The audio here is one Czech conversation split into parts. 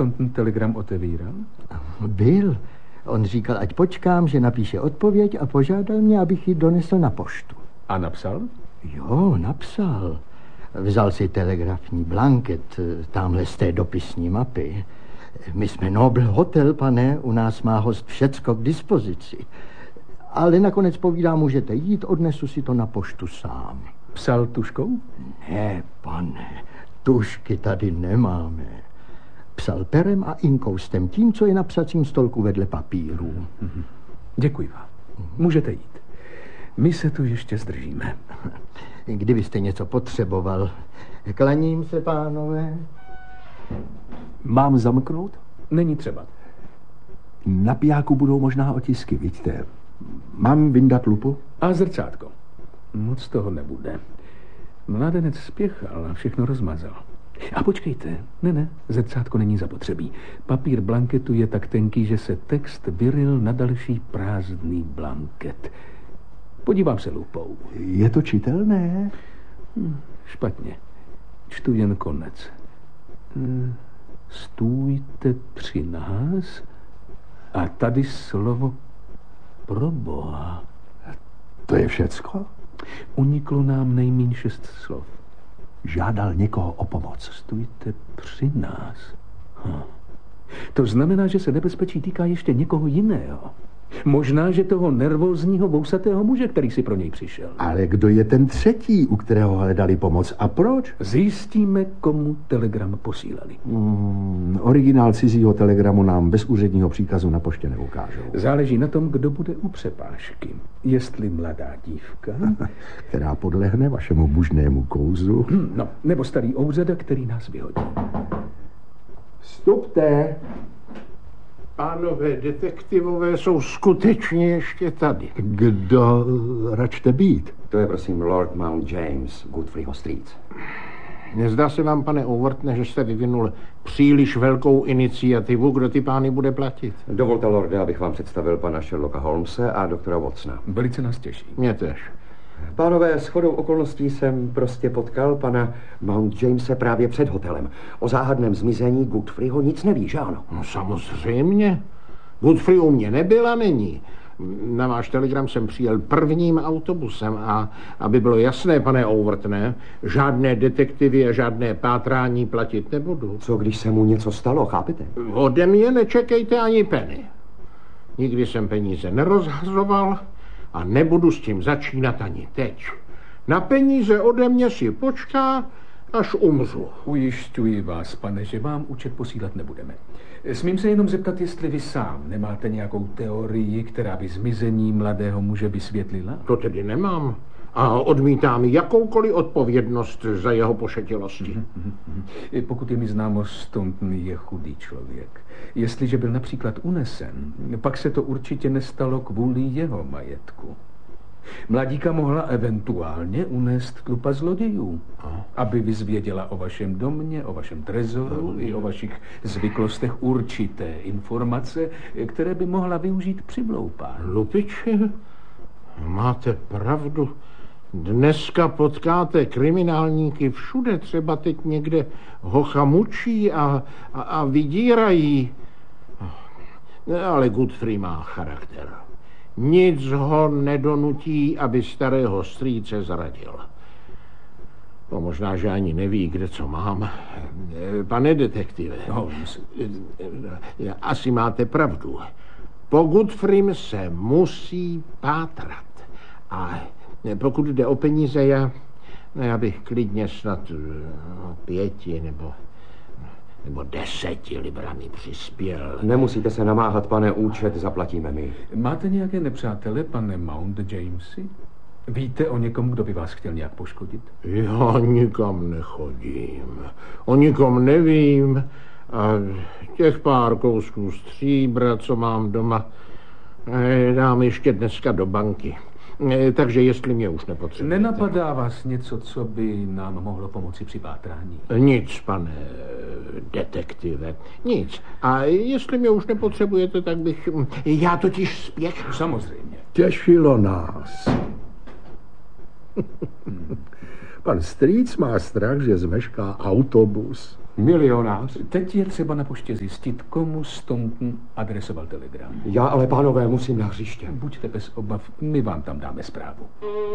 ten telegram otevíral? Byl. On říkal, ať počkám, že napíše odpověď a požádal mě, abych ji donesl na poštu. A napsal? Jo, napsal. Vzal si telegrafní blanket tamhle z té dopisní mapy. My jsme Noble Hotel, pane, u nás má host všecko k dispozici. Ale nakonec povídá, můžete jít, odnesu si to na poštu sám. Psal tuškou? Ne, pane, tušky tady nemáme. Psal perem a inkoustem, tím, co je na psacím stolku vedle papírů. Děkuji vám. Můžete jít. My se tu ještě zdržíme. Kdybyste něco potřeboval. Klaním se, pánové. Mám zamknout? Není třeba. Na pijáku budou možná otisky, vidíte. Mám vyndat lupu? A zrcátko. Moc toho nebude. Mladenec spěchal a všechno rozmazal. A počkejte, ne, zrcátko není zapotřebí. Papír blanketu je tak tenký, že se text vyril na další prázdný blanket. Podívám se lupou. Je to čitelné? Špatně. Čtu jen konec. Stůjte při nás a tady slovo pro Boha. To je všecko? Uniklo nám nejmíň 6 slov. Žádal někoho o pomoc. Stůjte při nás. To znamená, že se nebezpečí týká ještě někoho jiného. Možná, že toho nervózního vousatého muže, který si pro něj přišel. Ale kdo je ten třetí, u kterého hledali pomoc a proč? Zjistíme, komu telegram posílali. Originál cizího telegramu nám bez úředního příkazu na poště neukážou. Záleží na tom, kdo bude u přepážky. Jestli mladá dívka, která podlehne vašemu mužnému kouzlu. No, nebo starý ouzada, který nás vyhodí. Vstupte. Pánové detektivové jsou skutečně ještě tady. Kdo račte být? To je prosím Lord Mount James, Godfreyho Street. Nezdá se vám, pane Overtne, že jste vyvinul příliš velkou iniciativu, kdo ty pány bude platit? Dovolte, lorde, abych vám představil pana Sherlocka Holmese a doktora Watsona. Velice nás těší. Mě tež. Pánové, shodou okolností jsem prostě potkal pana Mount Jamese právě před hotelem. O záhadném zmizení Godfreyho nic neví, že ano? No samozřejmě. Godfrey u mě nebyl a není. Na váš telegram jsem přijel prvním autobusem a aby bylo jasné, pane Overtne, žádné detektivy a žádné pátrání platit nebudu. Co když se mu něco stalo, chápete? Ode mě nečekejte ani penny. Nikdy jsem peníze nerozhazoval a nebudu s tím začínat ani teď. Na peníze ode mě si počká, až umřu. Ujišťuji vás, pane, že vám účet posílat nebudeme. Smím se jenom zeptat, jestli vy sám nemáte nějakou teorii, která by zmizení mladého muže vysvětlila? To tedy nemám. A odmítám jakoukoliv odpovědnost za jeho pošetilosti. Pokud je mi známo, Staunton je chudý člověk. Jestliže byl například unesen, pak se to určitě nestalo kvůli jeho majetku. Mladíka mohla eventuálně unést tlupa zlodějů, aby vyzvěděla o vašem domě, o vašem trezoru i o vašich zvyklostech určité informace, které by mohla využít při vloupání. Lupiči, máte pravdu. Dneska potkáte kriminálníky všude, třeba teď někde hocha mučí a vydírají. Ale Godfrey má charakter. Nic ho nedonutí, aby starého strýce zradil. No, možná, že ani neví, kde co mám. Pane detektive, asi máte pravdu. Po Godfreym se musí pátrat. A pokud jde o peníze, já bych klidně snad 5 nebo 10 librami přispěl. Nemusíte se namáhat, pane, účet zaplatíme my. Máte nějaké nepřátele, pane Mount Jamesi? Víte o někom, kdo by vás chtěl nějak poškodit? Já nikam nechodím. O nikom nevím. A těch pár kousků stříbra, co mám doma, dám ještě dneska do banky. Takže jestli mě už nepotřebujete. Nenapadá vás něco, co by nám mohlo pomoci při pátrání? Nic, pane detektive, nic. A jestli mě už nepotřebujete, tak bych... Já totiž spěchám. Samozřejmě. Těšilo nás. Pan Strýc má strach, že zmešká autobus. Milionář? Teď je třeba na poště zjistit, komu Staunton adresoval telegram. Já ale, pánové, musím na hřiště. Buďte bez obav, my vám tam dáme zprávu.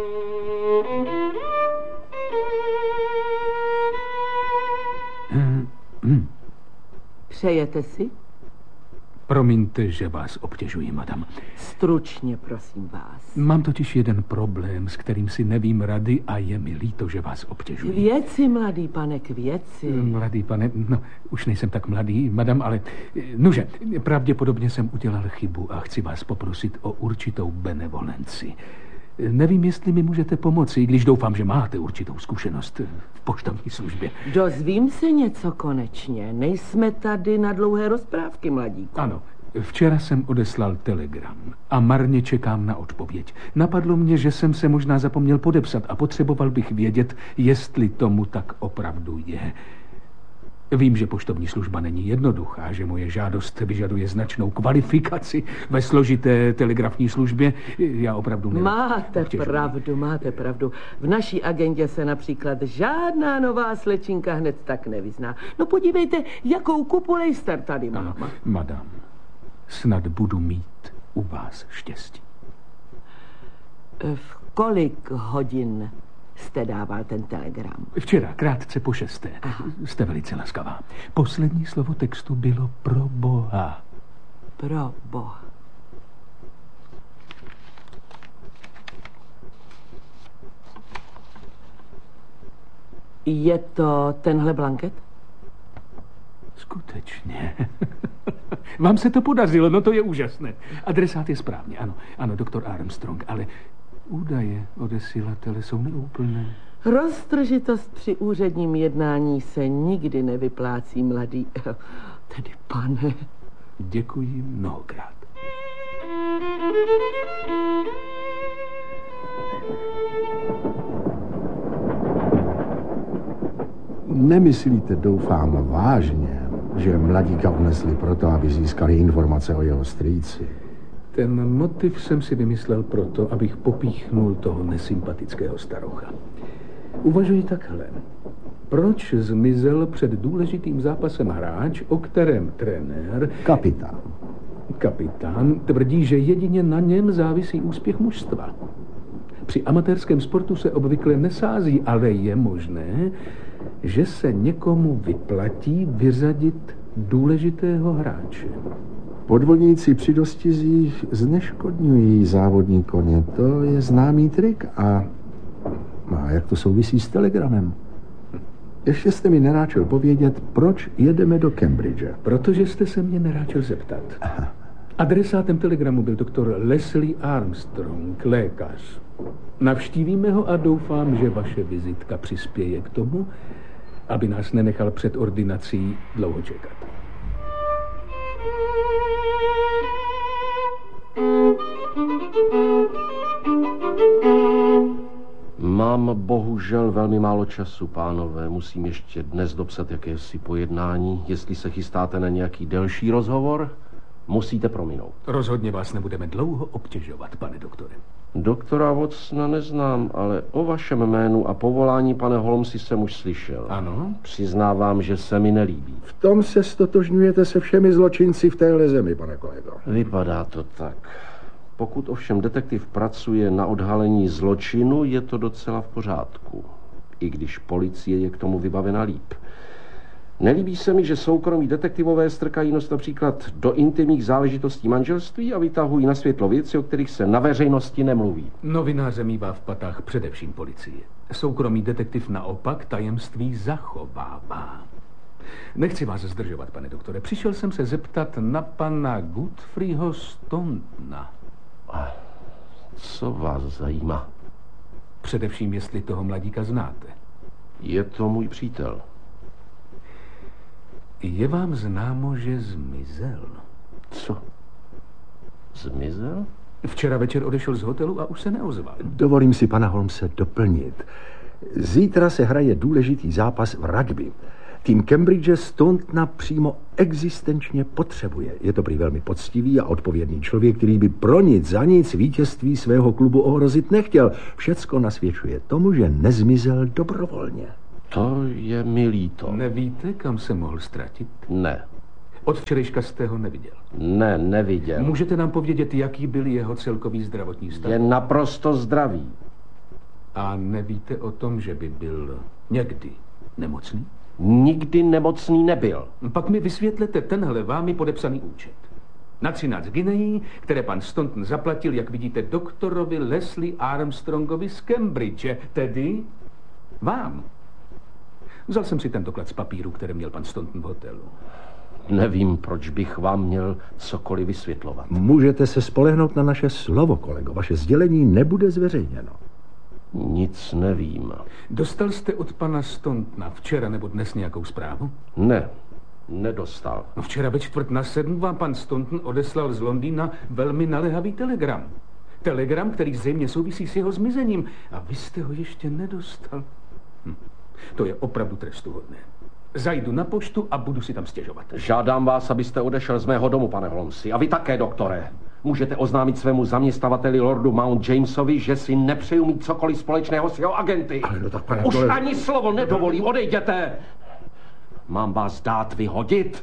Přejete si? Promiňte, že vás obtěžuji, madam. Stručně, prosím vás. Mám totiž jeden problém, s kterým si nevím rady a je mi líto, že vás obtěžuji. K věci, mladý pane, k věci. Mladý pane, no, už nejsem tak mladý, madam, ale nože, pravděpodobně jsem udělal chybu a chci vás poprosit o určitou benevolenci. Nevím, jestli mi můžete pomoci, když doufám, že máte určitou zkušenost v poštovní službě. Dozvím se něco konečně. Nejsme tady na dlouhé rozprávky, mladíku. Ano, včera jsem odeslal telegram a marně čekám na odpověď. Napadlo mě, že jsem se možná zapomněl podepsat a potřeboval bych vědět, jestli tomu tak opravdu je. Vím, že poštovní služba není jednoduchá, že moje žádost vyžaduje značnou kvalifikaci ve složité telegrafní službě. Já opravdu nevím. Máte pravdu. V naší agendě se například žádná nová slečinka hned tak nevyzná. No podívejte, jakou kupu Leicester tady má. Ano, madam, snad budu mít u vás štěstí. V kolik hodin jste dával ten telegram? Včera, krátce po 6. Jste velice laskavá. Poslední slovo textu bylo pro Boha. Pro Boha. Je to tenhle blanket? Skutečně. Vám se to podařilo, no to je úžasné. Adresát je správně, ano, doktor Armstrong, ale údaje odesilatele jsou neúplné. Roztržitost při úředním jednání se nikdy nevyplácí, mladý. Tedy pane. Děkuji mnohokrát. Nemyslíte, doufám, vážně, že mladíka unesli proto, aby získali informace o jeho strýci? Ten motiv jsem si vymyslel proto, abych popíchnul toho nesympatického starocha. Uvažuji takhle. Proč zmizel před důležitým zápasem hráč, o kterém trenér... Kapitán tvrdí, že jedině na něm závisí úspěch mužstva. Při amatérském sportu se obvykle nesází, ale je možné, že se někomu vyplatí vyřadit důležitého hráče. Podvodníci při dostizích zneškodňují závodní koně. To je známý trik. A jak to souvisí s telegramem? Ještě jste mi neráčil povědět, proč jedeme do Cambridge. Protože jste se mě neráčil zeptat. Aha. Adresátem telegramu byl doktor Leslie Armstrong, lékař. Navštívíme ho a doufám, že vaše vizitka přispěje k tomu, aby nás nenechal před ordinací dlouho čekat. Mám bohužel velmi málo času, pánové. Musím ještě dnes dopsat jakési pojednání. Jestli se chystáte na nějaký delší rozhovor, musíte prominout. Rozhodně vás nebudeme dlouho obtěžovat, pane doktore. Doktora Watsona neznám, ale o vašem jménu a povolání, pane Holmesi, jsem už slyšel. Ano? Přiznávám, že se mi nelíbí. V tom se stotožňujete se všemi zločinci v téhle zemi, pane kolego. Vypadá to tak. Pokud ovšem detektiv pracuje na odhalení zločinu, je to docela v pořádku. I když policie je k tomu vybavena líp. Nelíbí se mi, že soukromí detektivové strkají nos například do intimních záležitostí manželství a vytahují na světlo věci, o kterých se na veřejnosti nemluví. Novináře mívá v patách především policie. Soukromý detektiv naopak tajemství zachovává. Nechci vás zdržovat, pane doktore. Přišel jsem se zeptat na pana Godfreyho Stauntona. Co vás zajímá? Především, jestli toho mladíka znáte. Je to můj přítel. Je vám známo, že zmizel? Co? Zmizel? Včera večer odešel z hotelu a už se neozval. Dovolím si pana Holmese doplnit. Zítra se hraje důležitý zápas v rugby. Tým Cambridge Stauntona přímo existenčně potřebuje. Je to prý velmi poctivý a odpovědný člověk, který by pro nic za nic vítězství svého klubu ohrozit nechtěl. Všecko nasvědčuje tomu, že nezmizel dobrovolně. To je mi líto. Nevíte, kam se mohl ztratit? Ne. Od včerejška jste ho neviděl? Ne, neviděl. Můžete nám povědět, jaký byl jeho celkový zdravotní stav? Je naprosto zdravý. A nevíte o tom, že by byl někdy nemocný? Nikdy nemocný nebyl. Pak mi vysvětlete tenhle vámi podepsaný účet. Na 13 guineí, které pan Staunton zaplatil, jak vidíte, doktorovi Leslie Armstrongovi z Cambridge, tedy vám. Vzal jsem si ten doklad z papíru, které měl pan Staunton v hotelu. Nevím, proč bych vám měl cokoliv vysvětlovat. Můžete se spolehnout na naše slovo, kolego. Vaše sdělení nebude zveřejněno. Nic nevím. Dostal jste od pana Stauntona včera nebo dnes nějakou zprávu? Ne, nedostal. No včera ve 6:45 vám pan Staunton odeslal z Londýna velmi naléhavý telegram. Telegram, který zřejmě souvisí s jeho zmizením. A vy jste ho ještě nedostal. To je opravdu trestuhodné. Zajdu na poštu a budu si tam stěžovat. Žádám vás, abyste odešel z mého domu, pane Holmesi. A vy také, doktore. Můžete oznámit svému zaměstnavateli Lordu Mount Jamesovi, že si nepřeju mít cokoliv společného s jeho agenty. Ale no tak, pane Už dole... ani slovo nedovolím, odejděte. Mám vás dát vyhodit?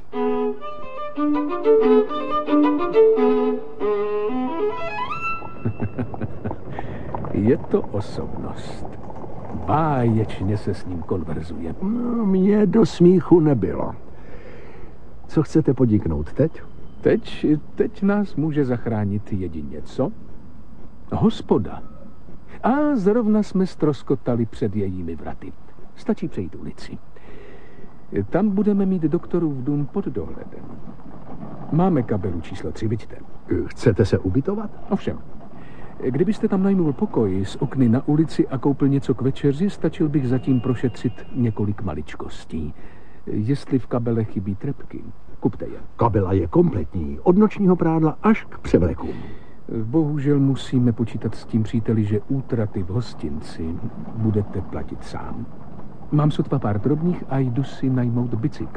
Je to osobnost. Báječně se s ním konverzuje. No, mně do smíchu nebylo. Co chcete podniknout teď? Teď nás může zachránit jedině co? Hospoda. A zrovna jsme ztroskotali před jejími vraty. Stačí přejít ulici. Tam budeme mít doktorův dům pod dohledem. Máme kabelu číslo 3, vidíte. Chcete se ubytovat? Ovšem. Kdybyste tam najmul pokoj s okny na ulici a koupil něco k večeři, stačil bych zatím prošetřit několik maličkostí. Jestli v kabele chybí trepky, kupte je. Kabela je kompletní, od nočního prádla až k převlekům. Bohužel musíme počítat s tím, příteli, že útraty v hostinci budete platit sám. Mám sotva pár drobných a jdu si najmout bicykl.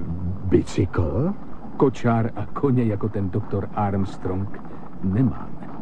Bicykl? Kočár a koně jako ten doktor Armstrong nemáme.